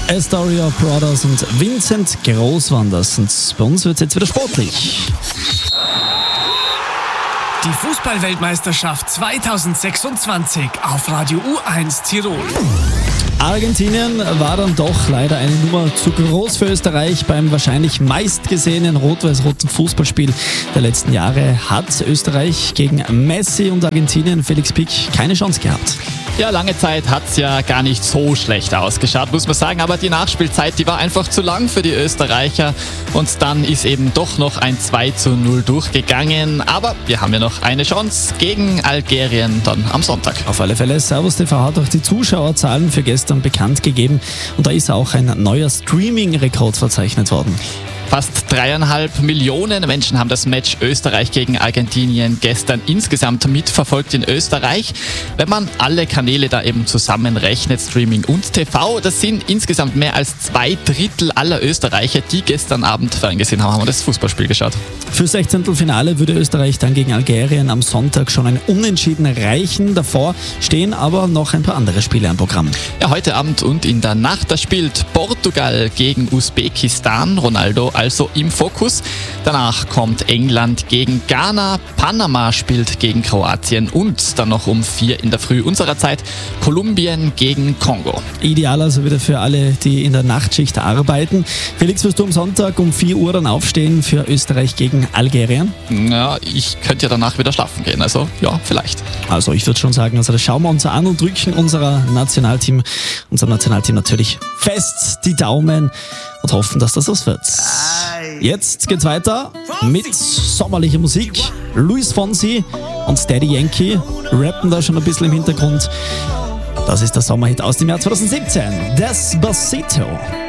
Astoria Brothers und Vincent Groß waren das. Und bei uns wird es jetzt wieder sportlich. Die Fußball-Weltmeisterschaft 2026 auf Radio U1 Tirol. Argentinien war dann doch leider eine Nummer zu groß für Österreich. Beim wahrscheinlich meistgesehenen rot-weiß-roten Fußballspiel der letzten Jahre hat Österreich gegen Messi und Argentinien, Felix Pick, keine Chance gehabt. Ja, lange Zeit hat es ja gar nicht so schlecht ausgeschaut, muss man sagen. Aber die Nachspielzeit, die war einfach zu lang für die Österreicher. Und dann ist eben doch noch ein 2:0 durchgegangen. Aber wir haben ja noch eine Chance gegen Algerien dann am Sonntag. Auf alle Fälle, Servus TV hat auch die Zuschauerzahlen für gestern bekannt gegeben. Und da ist auch ein neuer Streaming-Rekord verzeichnet worden. Fast 3,5 Millionen Menschen haben das Match Österreich gegen Argentinien gestern insgesamt mitverfolgt in Österreich. Wenn man alle Kanäle da eben zusammenrechnet, Streaming und TV, das sind insgesamt mehr als 2/3 aller Österreicher, die gestern Abend ferngesehen haben das Fußballspiel geschaut. Für 16. würde Österreich dann gegen Algerien am Sonntag schon ein Unentschieden reichen. Davor stehen aber noch ein paar andere Spiele am Programm. Ja, heute Abend und in der Nacht, da spielt Portugal gegen Usbekistan. Ronaldo also im Fokus. Danach kommt England gegen Ghana, Panama spielt gegen Kroatien und dann noch um 4 in der Früh unserer Zeit Kolumbien gegen Kongo. Ideal also wieder für alle, die in der Nachtschicht arbeiten. Felix, wirst du am Sonntag um 4 Uhr dann aufstehen für Österreich gegen Algerien? Ja, ich könnte ja danach wieder schlafen gehen, also ja, vielleicht. Also ich würde schon sagen, also das schauen wir uns an und drücken unserem Nationalteam natürlich fest die Daumen und hoffen, dass das was wird. Jetzt geht's weiter mit sommerlicher Musik. Luis Fonsi und Daddy Yankee rappen da schon ein bisschen im Hintergrund. Das ist der Sommerhit aus dem Jahr 2017. Despacito.